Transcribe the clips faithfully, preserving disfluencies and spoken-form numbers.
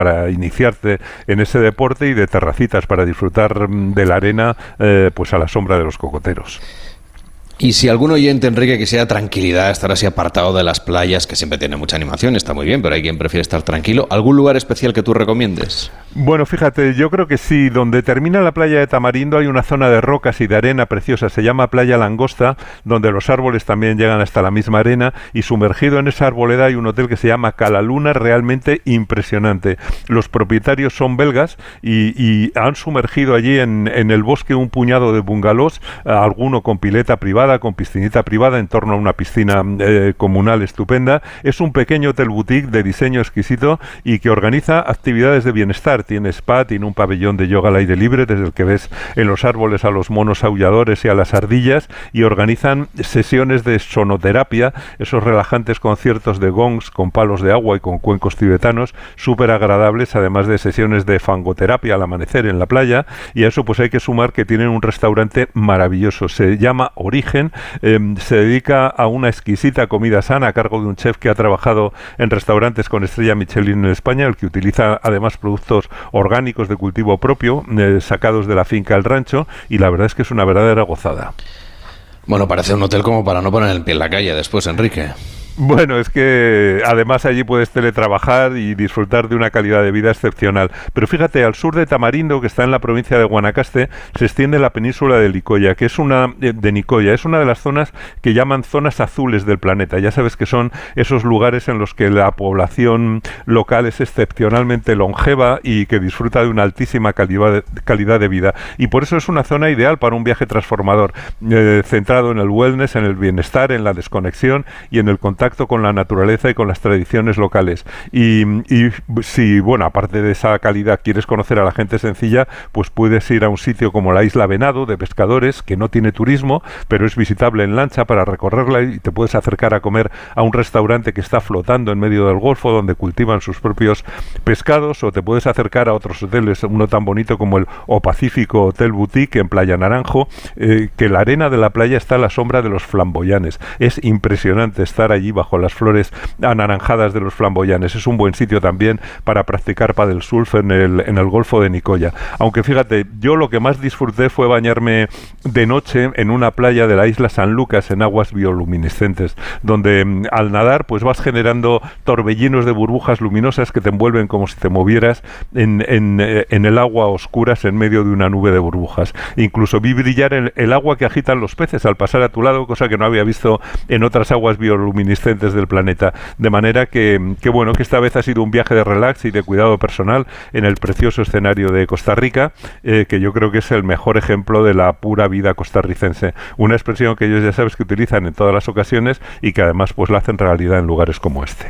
para iniciarte en ese deporte y de terracitas para disfrutar de la arena eh, pues a la sombra de los cocoteros. Y si algún oyente, Enrique, quisiera tranquilidad, estar así apartado de las playas, que siempre tiene mucha animación, está muy bien, pero hay quien prefiere estar tranquilo, ¿algún lugar especial que tú recomiendes? Bueno, fíjate, yo creo que sí. Donde termina la playa de Tamarindo hay una zona de rocas y de arena preciosa, se llama Playa Langosta, donde los árboles también llegan hasta la misma arena, y sumergido en esa arboleda hay un hotel que se llama Cala Luna, realmente impresionante. Los propietarios son belgas y, y han sumergido allí en, en el bosque un puñado de bungalows, alguno con pileta privada, con piscinita privada en torno a una piscina eh, comunal estupenda. Es un pequeño hotel boutique de diseño exquisito y que organiza actividades de bienestar. Tiene spa, tiene un pabellón de yoga al aire libre desde el que ves en los árboles a los monos aulladores y a las ardillas, y organizan sesiones de sonoterapia, esos relajantes conciertos de gongs con palos de agua y con cuencos tibetanos súper agradables, además de sesiones de fangoterapia al amanecer en la playa. Y a eso pues hay que sumar que tienen un restaurante maravilloso, se llama Origen. Eh, se dedica a una exquisita comida sana a cargo de un chef que ha trabajado en restaurantes con estrella Michelin en España, el que utiliza además productos orgánicos de cultivo propio, eh, sacados de la finca al rancho, y la verdad es que es una verdadera gozada. Bueno, parece un hotel como para no poner el pie en la calle después, Enrique. Bueno, es que además allí puedes teletrabajar y disfrutar de una calidad de vida excepcional. Pero fíjate, al sur de Tamarindo, que está en la provincia de Guanacaste, se extiende la península de Nicoya, que es una de Nicoya, es una de las zonas que llaman zonas azules del planeta. Ya sabes que son esos lugares en los que la población local es excepcionalmente longeva y que disfruta de una altísima calidad de, calidad de vida. Y por eso es una zona ideal para un viaje transformador, eh, centrado en el wellness, en el bienestar, en la desconexión y en el contacto con la naturaleza y con las tradiciones locales. Y, y si, bueno, aparte de esa calidad quieres conocer a la gente sencilla, pues puedes ir a un sitio como la Isla Venado, de pescadores, que no tiene turismo, pero es visitable en lancha para recorrerla, y te puedes acercar a comer a un restaurante que está flotando en medio del Golfo, donde cultivan sus propios pescados, o te puedes acercar a otros hoteles, uno tan bonito como el O Pacífico Hotel Boutique en Playa Naranjo, eh, que la arena de la playa está a la sombra de los flamboyanes. Es impresionante estar allí bajo las flores anaranjadas de los flamboyanes. Es un buen sitio también para practicar paddle surf en el, en el Golfo de Nicoya. Aunque fíjate, yo lo que más disfruté fue bañarme de noche en una playa de la isla San Lucas en aguas bioluminiscentes, donde mm, al nadar pues vas generando torbellinos de burbujas luminosas que te envuelven como si te movieras en, en, eh, en el agua oscuras en medio de una nube de burbujas. Incluso vi brillar el, el agua que agitan los peces al pasar a tu lado, cosa que no había visto en otras aguas bioluminiscentes del planeta, de manera que, que bueno, que esta vez ha sido un viaje de relax y de cuidado personal en el precioso escenario de Costa Rica, eh, que yo creo que es el mejor ejemplo de la pura vida costarricense, una expresión que ellos ya sabes que utilizan en todas las ocasiones y que además pues la hacen realidad en lugares como este.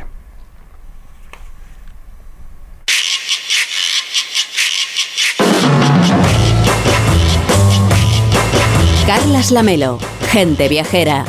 Carlas Lamelo, Gente Viajera.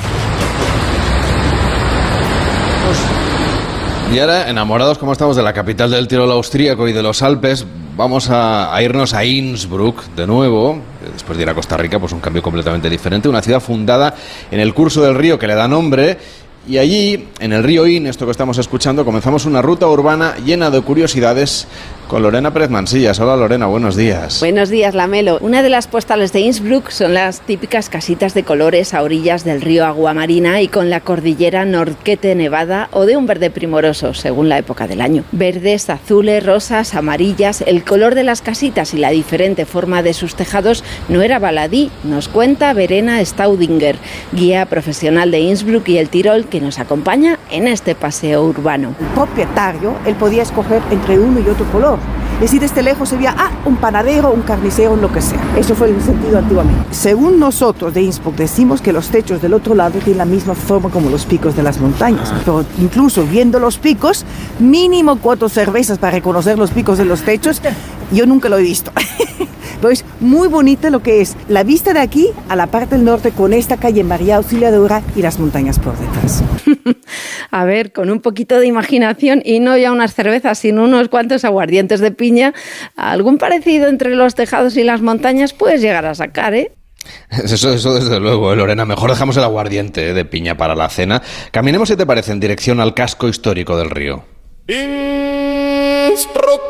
Y ahora, enamorados como estamos de la capital del Tirol austríaco y de los Alpes, vamos a, a irnos a Innsbruck de nuevo. Después de ir a Costa Rica, pues un cambio completamente diferente. Una ciudad fundada en el curso del río que le da nombre. Y allí, en el río Inn, esto que estamos escuchando, comenzamos una ruta urbana llena de curiosidades con Lorena Pérez Mansillas. Hola Lorena, buenos días. Buenos días, Lamelo. Una de las postales de Innsbruck son las típicas casitas de colores a orillas del río Aguamarina y con la cordillera Norquete nevada o de un verde primoroso, según la época del año. Verdes, azules, rosas, amarillas, el color de las casitas y la diferente forma de sus tejados no era baladí, nos cuenta Verena Staudinger, guía profesional de Innsbruck y el Tirol, que nos acompaña en este paseo urbano. El propietario, él podía escoger entre uno y otro color. Es decir, desde lejos se veía, ah, un panadero, un carnicero, lo que sea. Eso fue el sentido antiguamente. Según nosotros de Innsbruck decimos que los techos del otro lado tienen la misma forma como los picos de las montañas. Pero incluso viendo los picos, mínimo cuatro cervezas para reconocer los picos de los techos, yo nunca lo he visto. Pero es muy bonita lo que es la vista de aquí a la parte del norte con esta calle María Auxiliadora y las montañas por detrás. A ver, con un poquito de imaginación y no ya unas cervezas, sino unos cuantos aguardientes de piña, algún parecido entre los tejados y las montañas puedes llegar a sacar, ¿eh? Eso, eso desde luego, ¿eh, Lorena? Mejor dejamos el aguardiente de piña para la cena. Caminemos, si te parece, en dirección al casco histórico del río. Innsbruck.